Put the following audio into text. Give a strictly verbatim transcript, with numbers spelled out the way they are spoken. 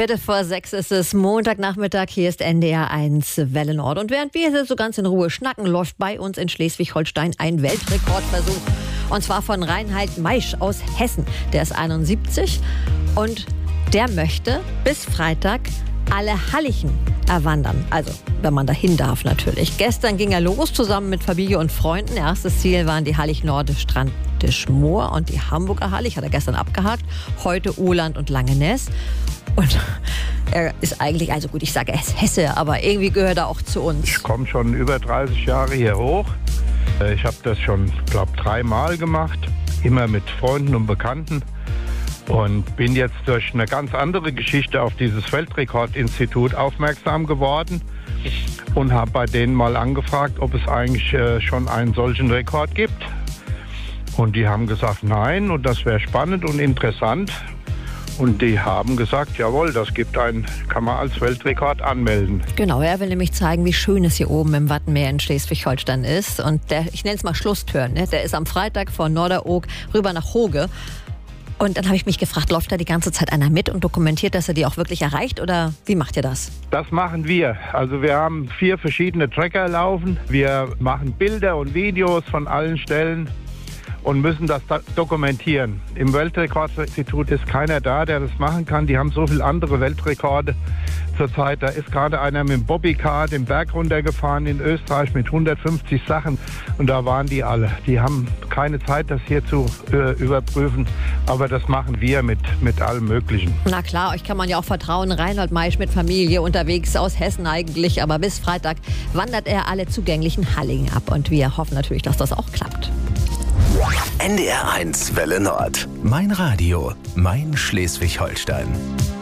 Viertel vor sechs ist es, Montagnachmittag, hier ist N D R eins Welle Nord. Und während wir hier so ganz in Ruhe schnacken, läuft bei uns in Schleswig-Holstein ein Weltrekordversuch. Und zwar von Reinhard Maisch aus Hessen. Der ist einundsiebzig und der möchte bis Freitag alle Hallichen erwandern. Also, wenn man dahin darf natürlich. Gestern ging er los, zusammen mit Familie und Freunden. Erstes Ziel waren die Hallig Norde, Strandtisch Moor und die Hamburger Hallig. Hat er gestern abgehakt. Heute Uhland und Langenäs. Und er ist eigentlich, also gut, ich sage, er ist Hesse, aber irgendwie gehört er auch zu uns. Ich komme schon über dreißig Jahre hier hoch. Ich habe das schon, glaube ich, dreimal gemacht. Immer mit Freunden und Bekannten. Und bin jetzt durch eine ganz andere Geschichte auf dieses Weltrekordinstitut aufmerksam geworden und habe bei denen mal angefragt, ob es eigentlich äh, schon einen solchen Rekord gibt. Und die haben gesagt, nein, und das wäre spannend und interessant. Und die haben gesagt, jawohl, das gibt einen, kann man als Weltrekord anmelden. Genau, er will nämlich zeigen, wie schön es hier oben im Wattenmeer in Schleswig-Holstein ist. Und der, ich nenne es mal Schlusstörn, ne? Der ist am Freitag von Norderoog rüber nach Hoge. Und dann habe ich mich gefragt, läuft da die ganze Zeit einer mit und dokumentiert, dass er die auch wirklich erreicht? Oder wie macht ihr das? Das machen wir. Also wir haben vier verschiedene Tracker laufen. Wir machen Bilder und Videos von allen Stellen und müssen das dokumentieren. Im Weltrekordinstitut ist keiner da, der das machen kann. Die haben so viele andere Weltrekorde zurzeit. Da ist gerade einer mit dem Bobbycar den Berg runtergefahren in Österreich mit hundertfünfzig Sachen. Und da waren die alle. Die haben keine Zeit, das hier zu äh, überprüfen. Aber das machen wir mit, mit allem Möglichen. Na klar, euch kann man ja auch vertrauen. Reinhard Maisch mit Familie unterwegs aus Hessen eigentlich. Aber bis Freitag wandert er alle zugänglichen Halligen ab. Und wir hoffen natürlich, dass das auch klappt. N D R eins Welle Nord. Mein Radio, mein Schleswig-Holstein.